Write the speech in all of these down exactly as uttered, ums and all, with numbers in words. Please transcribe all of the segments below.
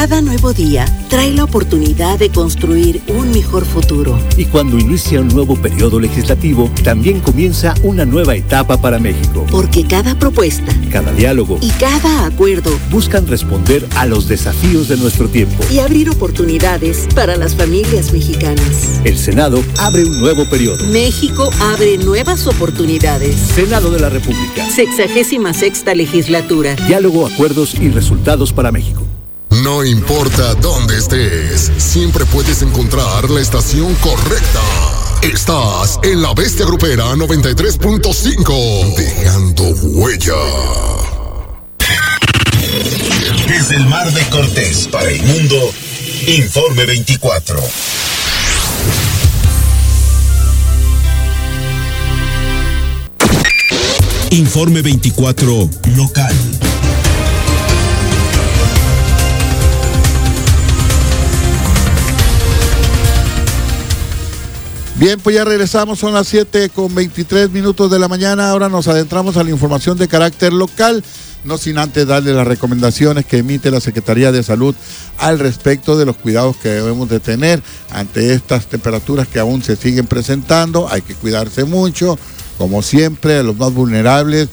Cada nuevo día trae la oportunidad de construir un mejor futuro. Y cuando inicia un nuevo periodo legislativo, también comienza una nueva etapa para México. Porque cada propuesta, cada diálogo y cada acuerdo buscan responder a los desafíos de nuestro tiempo y abrir oportunidades para las familias mexicanas. El Senado abre un nuevo periodo. México abre nuevas oportunidades. Senado de la República. Sexagésima sexta legislatura. Diálogo, acuerdos y resultados para México. No importa dónde estés, siempre puedes encontrar la estación correcta. Estás en La Bestia Grupera noventa y tres punto cinco, dejando huella. Desde el Mar de Cortés para el mundo, Informe veinticuatro. Informe veinticuatro local. Bien, pues ya regresamos, son las siete con veintitrés minutos de la mañana. Ahora nos adentramos a la información de carácter local, no sin antes darle las recomendaciones que emite la Secretaría de Salud al respecto de los cuidados que debemos de tener ante estas temperaturas que aún se siguen presentando. Hay que cuidarse mucho, como siempre, a los más vulnerables,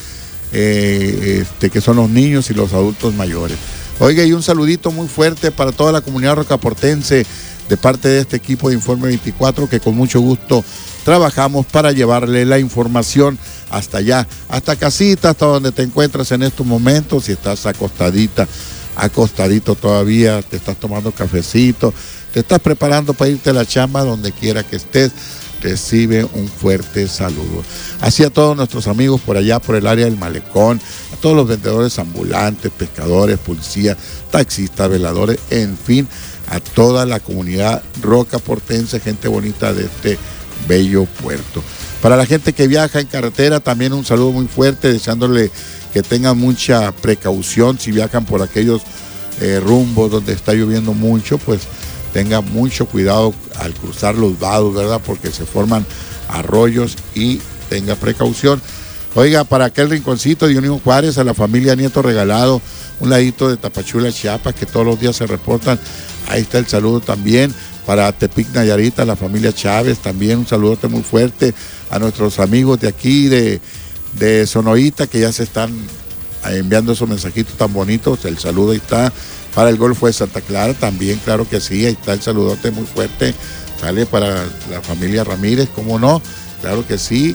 eh, este, que son los niños y los adultos mayores. Oiga, y un saludito muy fuerte para toda la comunidad rocaportense, de parte de este equipo de Informe veinticuatro, que con mucho gusto trabajamos para llevarle la información hasta allá, hasta casita, hasta donde te encuentras en estos momentos. Si estás acostadita, acostadito todavía, te estás tomando cafecito, te estás preparando para irte a la chamba, donde quiera que estés, recibe un fuerte saludo. Así a todos nuestros amigos por allá, por el área del Malecón, a todos los vendedores ambulantes, pescadores, policías, taxistas, veladores, en fin, a toda la comunidad rocaportense, gente bonita de este bello puerto. Para la gente que viaja en carretera, también un saludo muy fuerte, deseándole que tengan mucha precaución si viajan por aquellos eh, rumbos donde está lloviendo mucho, pues tengan mucho cuidado al cruzar los vados, ¿verdad? Porque se forman arroyos y tenga precaución. Oiga, para aquel rinconcito de Unión Juárez, a la familia Nieto Regalado, un ladito de Tapachula, Chiapas, que todos los días se reportan, ahí está el saludo también. Para Tepic, Nayarit, a la familia Chávez, también un saludote muy fuerte a nuestros amigos de aquí, de, de Sonoita, que ya se están enviando esos mensajitos tan bonitos. El saludo ahí está. Para el Golfo de Santa Clara también, claro que sí, ahí está el saludote muy fuerte. Sale para la familia Ramírez, ¿cómo no? Claro que sí.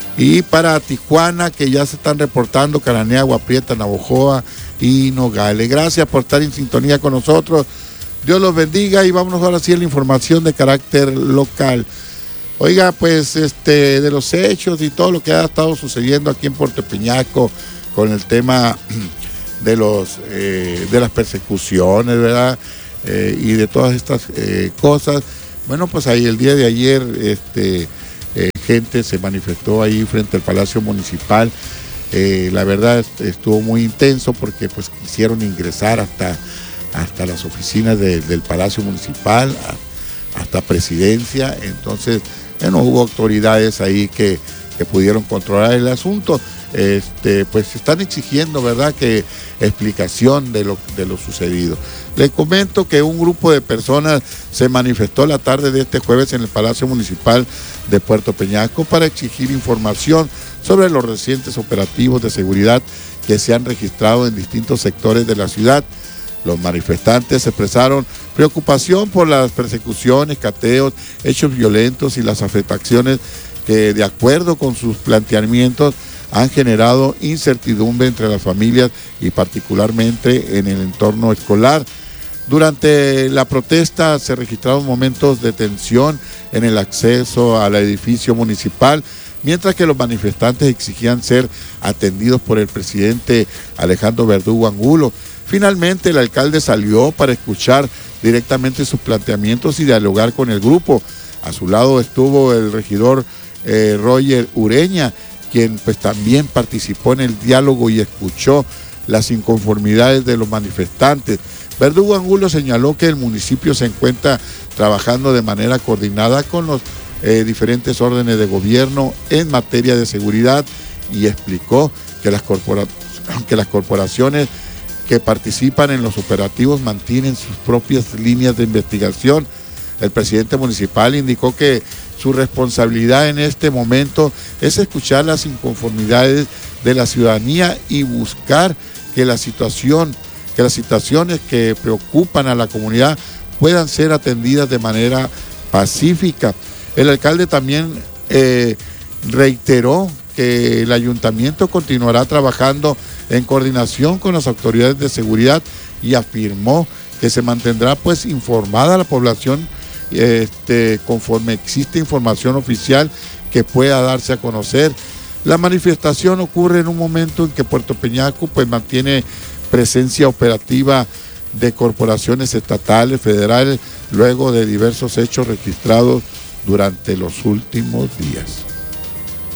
Y para Tijuana, que ya se están reportando, Cananea, Agua Prieta, Navojoa y Nogales. Gracias por estar en sintonía con nosotros. Dios los bendiga y vámonos ahora sí a la información de carácter local. Oiga, pues este de los hechos y todo lo que ha estado sucediendo aquí en Puerto Peñasco con el tema de los eh, de las persecuciones, ¿verdad? Eh, y de todas estas eh, cosas. Bueno, pues ahí el día de ayer este eh, gente se manifestó ahí frente al Palacio Municipal. Eh, la verdad estuvo muy intenso porque pues quisieron ingresar hasta hasta las oficinas de, del Palacio Municipal, a, hasta Presidencia. Entonces, bueno, hubo autoridades ahí que, que pudieron controlar el asunto. Este, pues están exigiendo, ¿verdad?, que explicación de lo, de lo sucedido. Les comento que un grupo de personas se manifestó la tarde de este jueves en el Palacio Municipal de Puerto Peñasco para exigir información sobre los recientes operativos de seguridad que se han registrado en distintos sectores de la ciudad. Los manifestantes expresaron preocupación por las persecuciones, cateos, hechos violentos y las afectaciones que, de acuerdo con sus planteamientos, han generado incertidumbre entre las familias y particularmente en el entorno escolar. Durante la protesta se registraron momentos de tensión en el acceso al edificio municipal, mientras que los manifestantes exigían ser atendidos por el presidente Alejandro Verdugo Angulo. Finalmente, el alcalde salió para escuchar directamente sus planteamientos y dialogar con el grupo. A su lado estuvo el regidor eh, Roger Ureña, quien pues también participó en el diálogo y escuchó las inconformidades de los manifestantes. Verdugo Angulo señaló que el municipio se encuentra trabajando de manera coordinada con los eh, diferentes órdenes de gobierno en materia de seguridad y explicó que las, corpora- que las corporaciones que participan en los operativos mantienen sus propias líneas de investigación. El presidente municipal indicó que su responsabilidad en este momento es escuchar las inconformidades de la ciudadanía y buscar que la situación, que las situaciones que preocupan a la comunidad puedan ser atendidas de manera pacífica. El alcalde también eh, reiteró que el ayuntamiento continuará trabajando en coordinación con las autoridades de seguridad y afirmó que se mantendrá pues informada a la población este, conforme existe información oficial que pueda darse a conocer. La manifestación ocurre en un momento en que Puerto Peñasco pues mantiene presencia operativa de corporaciones estatales, federales, luego de diversos hechos registrados durante los últimos días.